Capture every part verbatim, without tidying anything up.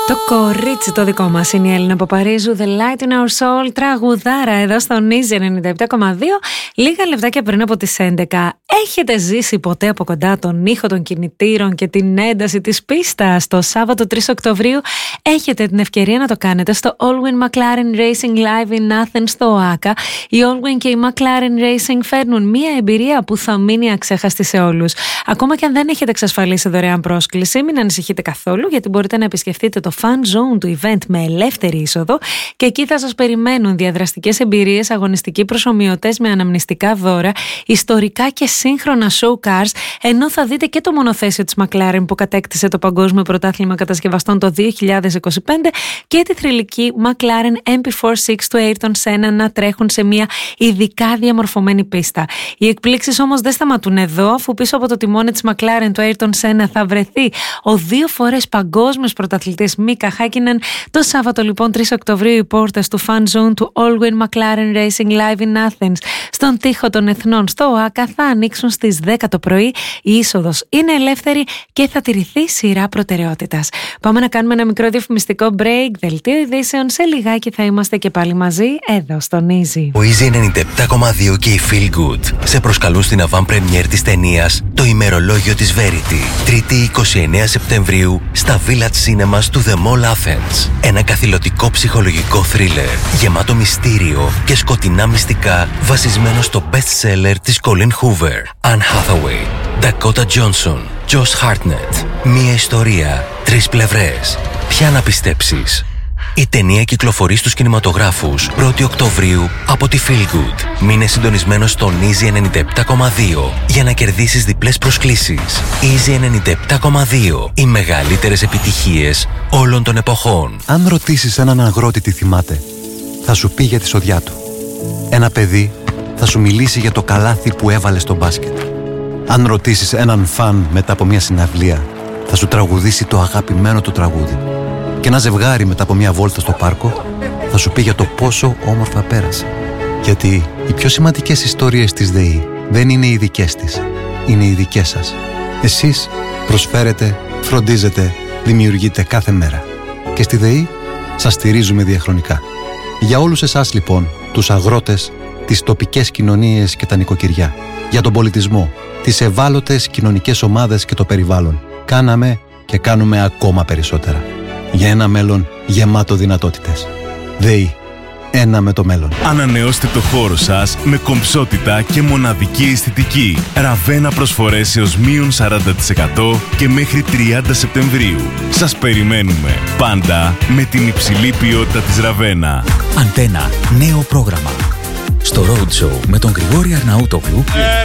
Το κορίτσι το δικό μας είναι η Έλληνα από Παρίζου, The Light in Our Soul, τραγουδάρα εδώ στο Easy ενενήντα επτά κόμμα δύο, λίγα λεπτάκια πριν από τις έντεκα. Έχετε ζήσει ποτέ από κοντά τον ήχο των κινητήρων και την ένταση της πίστας? Το Σάββατο τρεις Οκτωβρίου έχετε την ευκαιρία να το κάνετε στο Allwyn McLaren Racing Live in Athens στο ΟΑΚΑ. Η Allwyn και η McLaren Racing φέρνουν μια εμπειρία που θα μείνει αξέχαστη σε όλους. Ακόμα και αν δεν έχετε εξασφαλίσει δωρεάν πρόσκληση, μην ανησυχείτε καθόλου, γιατί μπορείτε να επισκεφτείτε το fan zone του event με ελεύθερη είσοδο και εκεί θα σας περιμένουν διαδραστικές εμπειρίες, αγωνιστικοί προσομοιωτές με αναμνηστικά δώρα, ιστορικά και σύγχρονα show cars, ενώ θα δείτε και το μονοθέσιο της McLaren που κατέκτησε το Παγκόσμιο Πρωτάθλημα Κατασκευαστών το δύο χιλιάδες είκοσι πέντε και τη θρυλική McLaren εμ πι φορ εξ του Ayrton Senna να τρέχουν σε μια ειδικά διαμορφωμένη πίστα. Οι εκπλήξεις όμως δεν σταματούν εδώ, αφού πίσω από το τιμόνι της McLaren του Ayrton Senna θα βρεθεί ο δύο φορές παγκόσμιος πρωταθλητής Μίκα Χάκινεν. Το Σάββατο λοιπόν τρεις Οκτωβρίου οι πόρτες του fan zone του Allwyn McLaren Racing Live in Athens στον τοίχο των Εθνών στο ΟΑΚΑ θα ανοίξουν στις δέκα το πρωί. Η είσοδος είναι ελεύθερη και θα τηρηθεί σειρά προτεραιότητας. Πάμε να κάνουμε ένα μικρό διαφημιστικό break, δελτίο ειδήσεων. Σε λιγάκι θα είμαστε και πάλι μαζί εδώ στον Easy. Ο Easy ενενήντα επτά κόμμα δύο και η Feel Good σε προσκαλούν στην avant premiere της ταινίας Το ημερολόγιο της Verity, Τρίτη εικοστή ενάτη Σεπτεμβρίου στα Village Cinemas του The Mall Athens. Ένα καθηλωτικό ψυχολογικό θρίλερ γεμάτο μυστήριο και σκοτεινά μυστικά, βασισμένο στο best seller της Colleen Hoover, Anne Hathaway, Dakota Johnson, Josh Hartnett. Μία ιστορία, τρεις πλευρές. Ποια να πιστέψεις? Η ταινία κυκλοφορεί στους κινηματογράφους πρώτη Οκτωβρίου από τη Feel Good. Μείνε συντονισμένος στον Easy ενενήντα επτά κόμμα δύο για να κερδίσεις διπλές προσκλήσεις. Easy ενενήντα επτά κόμμα δύο. Οι μεγαλύτερες επιτυχίες όλων των εποχών. Αν ρωτήσεις έναν αγρότη τι θυμάται, θα σου πει για τη σοδιά του. Ένα παιδί θα σου μιλήσει για το καλάθι που έβαλε στο μπάσκετ. Αν ρωτήσεις έναν φαν μετά από μια συναυλία, θα σου τραγουδήσει το αγαπημένο του τραγούδι. Και ένα ζευγάρι μετά από μια βόλτα στο πάρκο θα σου πει για το πόσο όμορφα πέρασε. Γιατί οι πιο σημαντικές ιστορίες της ΔΕΗ δεν είναι οι δικές της, είναι οι δικές σας. Εσείς προσφέρετε, φροντίζετε, δημιουργείτε κάθε μέρα. Και στη ΔΕΗ σας στηρίζουμε διαχρονικά. Για όλους εσάς λοιπόν, τους αγρότες, τις τοπικές κοινωνίες και τα νοικοκυριά, για τον πολιτισμό, τις ευάλωτες κοινωνικές ομάδες και το περιβάλλον, κάναμε και κάνουμε ακόμα περισσότερα. Για ένα μέλλον γεμάτο δυνατότητες. ΔΕΗ. Ένα με το μέλλον. Ανανεώστε το χώρο σας με κομψότητα και μοναδική αισθητική. Ραβένα προσφορές έως μείον σαράντα τοις εκατό και μέχρι τριάντα Σεπτεμβρίου. Σας περιμένουμε πάντα με την υψηλή ποιότητα της Ραβένα. Αντένα. Νέο πρόγραμμα. Στο Roadshow με τον Γρηγόρη Αρναούτογλου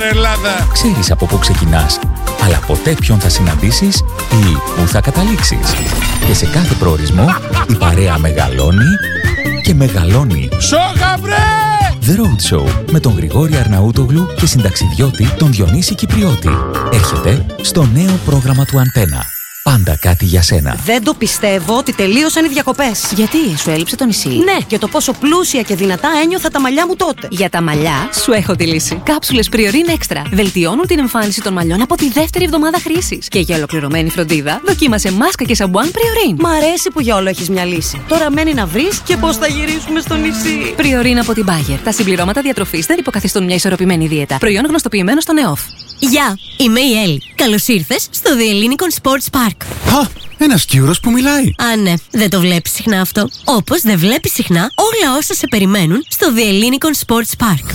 ξέρεις από πού ξεκινάς, αλλά ποτέ ποιον θα συναντήσεις ή πού θα καταλήξεις. Και σε κάθε προορισμό η παρέα μεγαλώνει και μεγαλώνει. Σόγα βρε! The Roadshow με τον Γρηγόρη Αρναούτογλου και συνταξιδιώτη τον Διονύση Κυπριώτη. Έρχεται στο νέο πρόγραμμα του Αντένα. Πάντα κάτι για σένα. Δεν το πιστεύω ότι τελείωσαν οι διακοπές. Γιατί, σου έλειψε το νησί? Ναι, για το πόσο πλούσια και δυνατά ένιωθα τα μαλλιά μου τότε. Για τα μαλλιά, σου έχω τη λύση. Κάψουλες Priorin Extra. Βελτιώνουν την εμφάνιση των μαλλιών από τη δεύτερη εβδομάδα χρήσης. Και για ολοκληρωμένη φροντίδα, δοκίμασε μάσκα και σαμπουάν Priorin. Μ' αρέσει που για όλο έχεις μια λύση. Τώρα μένει να βρεις και πώς θα γυρίσουμε στο νησί. Priorin από την Bayer. Τα συμπληρώματα διατροφής δεν υποκαθιστούν μια ισορροπημένη δίαιτα. Προϊόν γνωστοποιημένο στο ΝΕΟΦ. Γεια, είμαι η Έλλη. Καλώς ήρθες στο The Ellinikon Sports Park. Α, ένας Κύρος που μιλάει. Α, ναι, δεν το βλέπεις συχνά αυτό. Όπως δεν βλέπεις συχνά όλα όσα σε περιμένουν στο The Ellinikon Sports Park.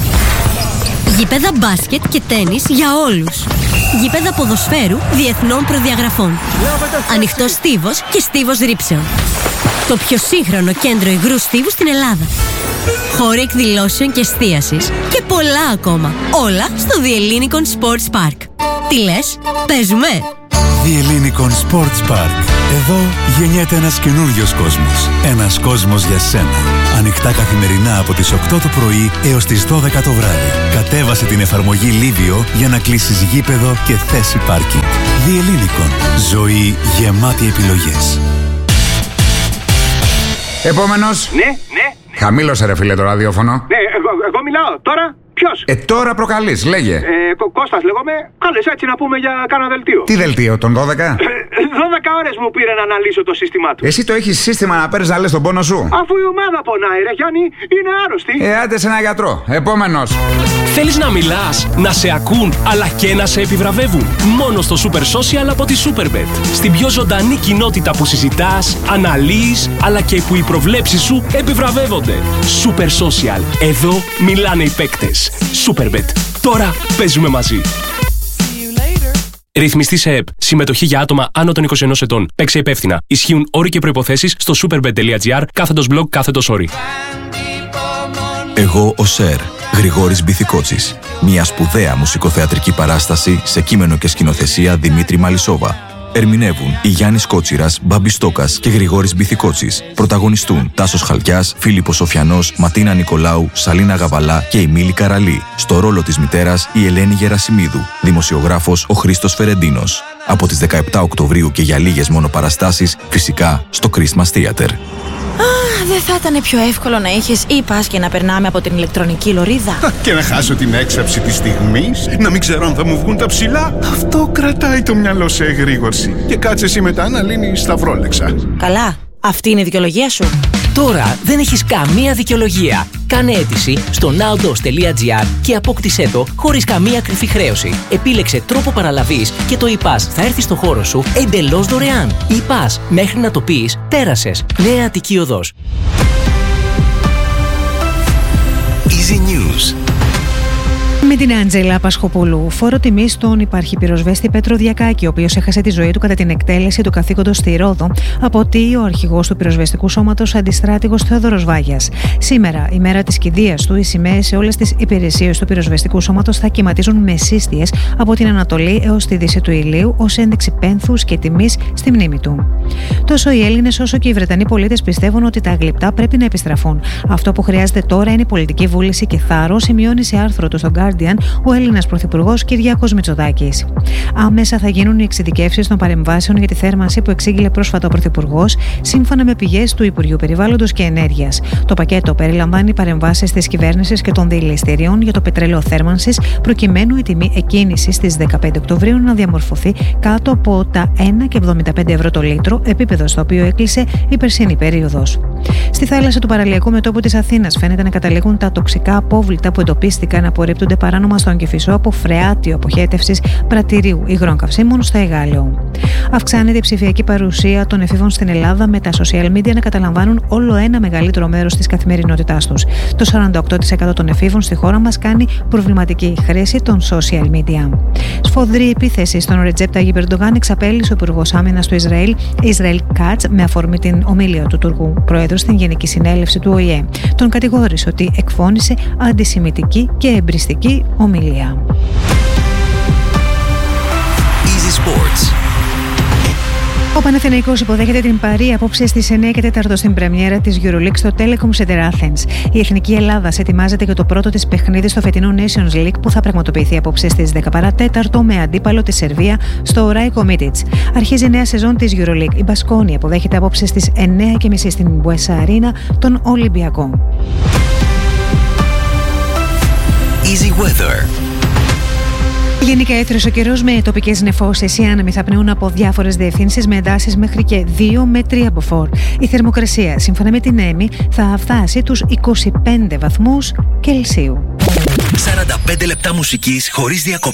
Γήπεδα μπάσκετ και τένις για όλους. Γήπεδα ποδοσφαίρου διεθνών προδιαγραφών. Ανοιχτός στίβος και στίβος ρήψεων. Το πιο σύγχρονο κέντρο υγρού στίβου στην Ελλάδα. Χώροι εκδηλώσεων και εστίασης και πολλά ακόμα. Όλα στο The Ellinikon Sports Park. Τι λες, παίζουμε? The Ellinikon Sports Park. Εδώ γεννιέται ένας καινούριος κόσμος. Ένας κόσμος για σένα. Ανοιχτά καθημερινά από τις οκτώ το πρωί έως τις δώδεκα το βράδυ. Κατέβασε την εφαρμογή Livio για να κλείσεις γήπεδο και θέση πάρκινγκ. The Ellinikon. Ζωή γεμάτη επιλογές. Επόμενος. Ναι, ναι. Χαμήλωσε ρε φίλε το ραδιόφωνο. Ναι, εγώ, εγώ μιλάω τώρα. Ποιος? Ε, τώρα προκαλείς, λέγε. Ε, Κω- Κώστας λέγομαι. Κάλεσε έτσι να πούμε για κάνα δελτίο. Τι δελτίο, τον δώδεκα? δώδεκα ώρες μου πήρε να αναλύσω το σύστημά του. Εσύ το έχεις σύστημα να παίρνεις να λες τον πόνο σου? Αφού η ομάδα πονάει, ρε Γιάννη, είναι άρρωστη. Ε, άντε σε ένα γιατρό. Επόμενος. Θέλεις να μιλάς, να σε ακούν, αλλά και να σε επιβραβεύουν? Μόνο στο Super Social από τη Superbet. Στην πιο ζωντανή κοινότητα που συζητάς, αναλύεις, αλλά και που οι προβλέψεις σου επιβραβεύονται. Super Social. Εδώ μιλάνε οι παίκτες. Superbet. Τώρα παίζουμε μαζί. Ρυθμιστή σε ΕΠ. Συμμετοχή για άτομα άνω των είκοσι ενός ετών. Παίξε υπεύθυνα. Ισχύουν όροι και προϋποθέσεις στο superbet.gr κάθετος blog κάθετος όροι. Εγώ ο Σερ, Γρηγόρης Μπιθικότσης. Μια σπουδαία μουσικοθεατρική παράσταση σε κείμενο και σκηνοθεσία Δημήτρη Μαλισσόβα. Ερμηνεύουν η Γιάννης Κότσιρας, Μπάμπης Στόκας και Γρηγόρης Μπιθικότσης. Πρωταγωνιστούν Τάσος Χαλκιάς, Φίλιππος Σοφιανός, Ματίνα Νικολάου, Σαλίνα Γαβαλά και η Μίλη Καραλή. Στο ρόλο της μητέρας η Ελένη Γερασιμίδου. Δημοσιογράφος ο Χρήστος Φερεντίνος. Από τις δεκαεπτά Οκτωβρίου και για λίγες μόνο παραστάσεις, φυσικά στο Christmas Theater. Δεν θα ήταν πιο εύκολο να είχες ή πας και να περνάμε από την ηλεκτρονική λωρίδα? Και να χάσω την έξαψη της στιγμής, να μην ξέρω αν θα μου βγουν τα ψηλά. Αυτό κρατάει το μυαλό σε εγρήγορση. Και κάτσε εσύ μετά να λύνεις σταυρόλεξα. Καλά, αυτή είναι η δικαιολογία σου. Τώρα δεν έχεις καμία δικαιολογία. Κάνε αίτηση στο nowdos τελεία gr και απόκτησέ το χωρίς καμία κρυφή χρέωση. Επίλεξε τρόπο παραλαβής και το e-pass θα έρθει στο χώρο σου εντελώς δωρεάν. E-pass, μέχρι να το πεις, πέρασες. Νέα Αττική Οδός. Easy News. Με την Άντζελα Πασχοπούλου. Φόρο τιμής στον υπαρχιπυροσβέστη Πέτρο Διακάκη, ο οποίος έχασε τη ζωή του κατά την εκτέλεση του καθήκοντος στη Ρόδο, αποτείει ο αρχηγός του πυροσβεστικού σώματος αντιστράτηγος Θεόδωρος Βάγιας. Σήμερα, η μέρα της κηδείας του, οι σημαίες σε όλες τις υπηρεσίες του πυροσβεστικού σώματος θα κυματίζουν με σύστιες από την Ανατολή έως τη Δύση του ηλίου, ως ένδειξη πένθους και τιμής στη μνήμη του. Τόσο οι Έλληνες όσο και οι Βρετανοί πολίτες πιστεύουν ότι τα γλυπτά πρέπει να επιστραφούν. Αυτό που χρειάζεται τώρα είναι πολιτική βούληση και θάρρος, σημειώνει σε άρθρο του στον Guardian ο Έλληνας Πρωθυπουργός Κυριάκος Μητσοτάκης. Άμεσα θα γίνουν οι εξειδικεύσεις των παρεμβάσεων για τη θέρμανση που εξήγηλε πρόσφατα ο Πρωθυπουργός, σύμφωνα με πηγές του Υπουργείου Περιβάλλοντος και Ενέργειας. Το πακέτο περιλαμβάνει παρεμβάσεις της κυβέρνησης και των διελιστηρίων για το πετρέλαιο θέρμανσης, προκειμένου η τιμή εκκίνησης στις δεκαπέντε Οκτωβρίου να διαμορφωθεί κάτω από τα ένα κόμμα εβδομήντα πέντε ευρώ το λίτρο, επίπεδο στο οποίο έκλεισε η περσινή περίοδος. Στη θάλασσα του παραλιακού μετώπου της Αθήνας φαίνεται να καταλήγουν τα τοξικά απόβλητα που εντοπίστηκαν να απορρίπτονται παράνομα στον Κηφισό από φρεάτιο αποχέτευσης πρατηρίου υγρών καυσίμων στο Εγάλεο. Αυξάνεται η ψηφιακή παρουσία των εφήβων στην Ελλάδα, με τα social media να καταλαμβάνουν όλο ένα μεγαλύτερο μέρος της καθημερινότητάς τους. Το σαράντα οκτώ τοις εκατό των εφήβων στη χώρα μας κάνει προβληματική χρήση των social media. Σφοδρή επίθεση στον Ρετζέπ Ταγιπ Ερντογάν εξαπέλυσε ο Υπουργός Άμυνας του Ισραήλ, Ισραήλ Κάτς, με αφορμή την ομιλία του Τούρκου Προέδρου στην Γενική Συνέλευση του Ο Η Ε. Τον κατηγόρησε ότι εκφώνησε αντισημιτική και εμπριστική ομιλία. Easy Sports. Ο Παναθηναϊκός υποδέχεται την Παρί απόψε στις εννιά και τέσσερα στην πρεμιέρα της EuroLeague στο Telecom Center Athens. Η Εθνική Ελλάδας ετοιμάζεται για το πρώτο της παιχνίδι στο φετινό Nations League που θα πραγματοποιηθεί απόψε στις δέκα παρά τέταρτο με αντίπαλο τη Σερβία στο Ράικο Μίτιτς. Αρχίζει η νέα σεζόν της EuroLeague. Η Μπασκόνη αποδέχεται απόψε στις εννιά και τριάντα στην Μπουέσα Αρίνα τον Ολυμπιακό. Easy Weather. Γενικά έθριος ο καιρός με τοπικές νεφώσεις. Οι άνεμοι θα πνέουν από διάφορες διευθύνσεις με εντάσεις μέχρι και δύο με τρία μποφόρ. Η θερμοκρασία, σύμφωνα με την ΕΜΗ, θα φτάσει τους είκοσι πέντε βαθμούς Κελσίου. σαράντα πέντε λεπτά μουσικής χωρίς διακοπές.